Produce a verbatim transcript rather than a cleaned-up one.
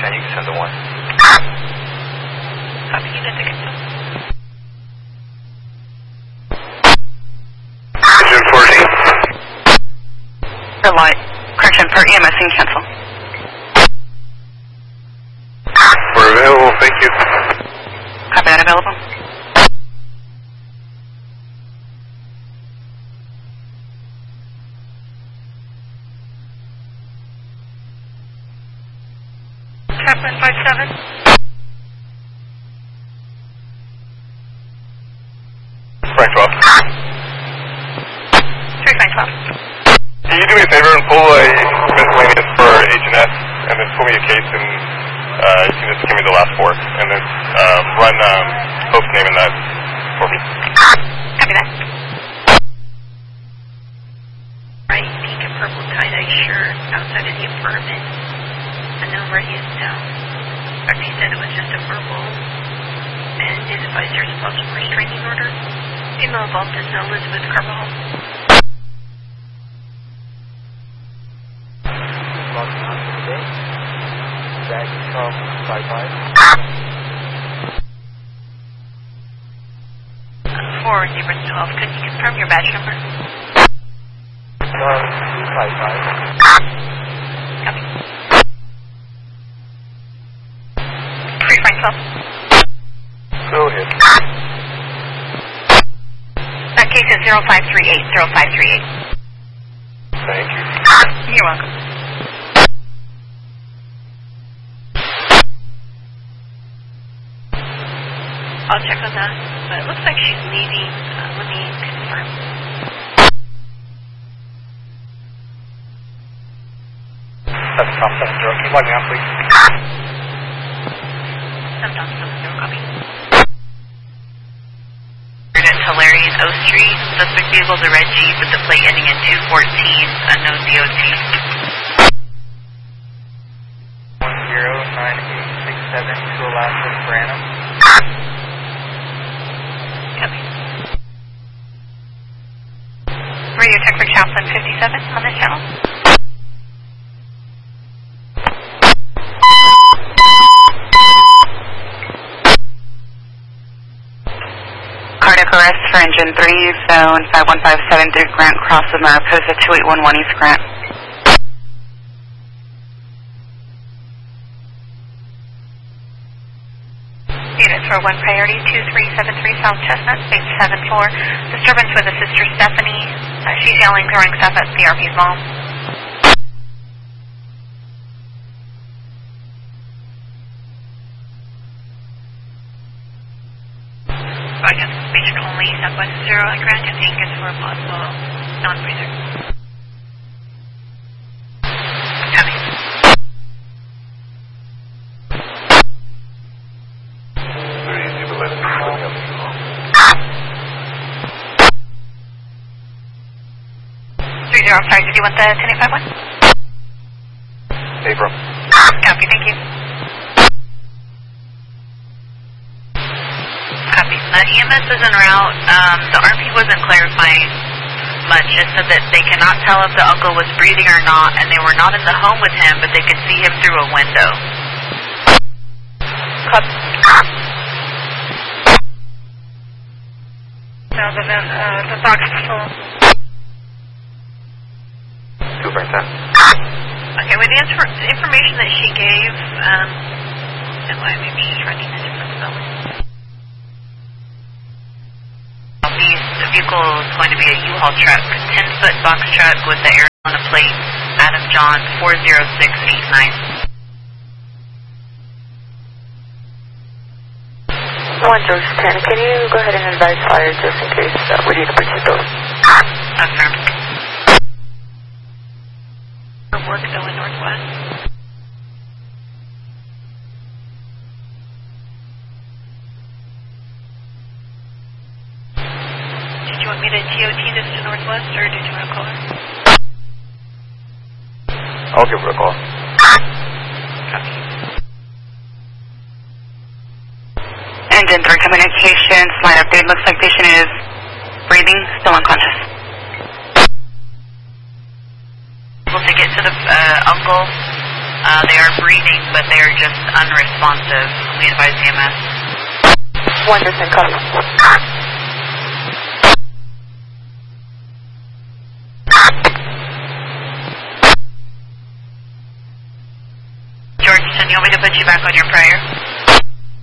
ten, you can send the one. Copy, unit to confirm. Engine fourteen. For light. Correction, for E M S and cancel. We're available, thank you. Copy that, available. Kaplan five seven. Frank twelve. three Frank twelve. Can you do me a favor and pull a miscellaneous for H and S, and then pull me a case, and uh, you can just give me the last four, and then um, run um, Hope's name in that for me. Copy that. Right, pink and purple tie-dye shirt outside of the apartment. I know where he is now. But he said it was just a verbal, and did advise there's a possible restraining order. Female involved is Elizabeth Carvajal. Logging on today. Bag twelve five five. For Zebra twelve, could you confirm your badge number? twelve two five five. Copy. Free Frank twelve. Go ahead. That case is zero five three eight, zero five three eight. Thank you. You're welcome. I'll check on that, but it looks like she's leaving. Uh, let me confirm. That's Tom seven zero. Keep logging on, please. Seven Tom seven zero, copy. At Tulare and O Street. Suspect vehicle is a red Jeep with the plate ending in two fourteen, unknown D O T. One zero nine eight six seven to Alaska Branham. Copy. Radio check for Chaplain fifty-seven on this channel. Cardiac arrest for engine three, zone five one five seven through Grant Cross of Mariposa two eight one one East Grant. Units for one priority, two three seven three South Chestnut, state seven four. Disturbance with a sister Stephanie. Uh, she's yelling, throwing stuff at C R P's mom. Identification only, Southwest Zero, and Grant and Inc. is for a possible non-breather. Copy. Very easy to let it go. Three zero, I'm sorry, did you want the ten eight five one? Abram. Copy, thank you. Copy. Uh, E M S is en route. Um, the R P wasn't clarifying much. It said that they cannot tell if the uncle was breathing or not, and they were not in the home with him, but they could see him through a window. Copy. No, the, uh, the box is full. Two Frank ten. Okay, with the infor- information that she gave, um, and why maybe she's running a different spelling. The vehicle is going to be a U-Haul truck, ten foot box truck with the Arizona plate, Adam John four zero six eight nine. one George ten, can you go ahead and advise fire just in case uh, we need to purchase those? Affirmed. Work going northwest. Did you want me to T O T this to northwest, or did you want to call her? I'll give her a call. Copy. Engine three communications, line update. Looks like patient is breathing, still unconscious. Able to get to the uh, uncle. Uh, they are breathing, but they are just unresponsive. We advise E M S. One distant copy. Georgetown, you want me to put you back on your prior?